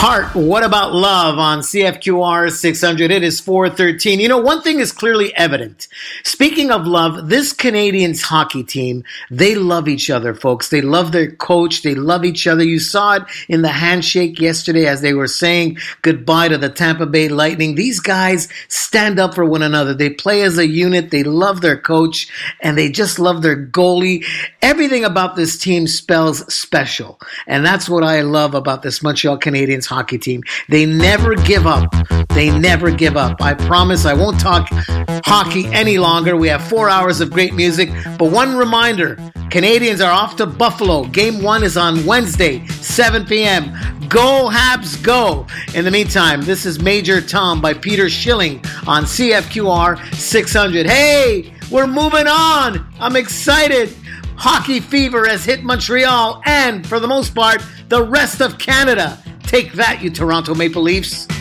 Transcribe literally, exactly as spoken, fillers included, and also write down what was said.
Heart, what about love on C F Q R six hundred? It is four thirteen. You know, one thing is clearly evident. Speaking of love, this Canadiens hockey team, they love each other, folks. They love their coach. They love each other. You saw it in the handshake yesterday as they were saying goodbye to the Tampa Bay Lightning. These guys stand up for one another. They play as a unit. They love their coach, and they just love their goalie. Everything about this team spells special, and that's what I love about this Montreal Canadiens hockey team. They never give up. They never give up. I promise I won't talk hockey any longer. We have four hours of great music. But one reminder, Canadiens are off to Buffalo. Game one is on Wednesday, seven p.m. Go Habs, go! In the meantime, this is Major Tom by Peter Schilling on C F Q R six hundred. Hey, we're moving on. I'm excited. Hockey fever has hit Montreal and, for the most part, the rest of Canada. Take that, you Toronto Maple Leafs.